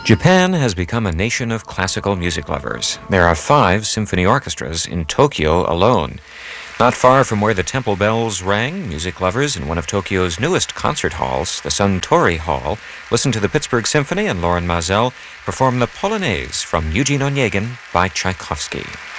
Japan has become a nation of classical music lovers. There are 5 symphony orchestras in Tokyo alone. Not far from where the temple bells rang, music lovers in one of Tokyo's newest concert halls, the Suntory Hall, listen to the Pittsburgh Symphony and Lauren Mazel perform the Polonaise from Eugene Onegin by Tchaikovsky.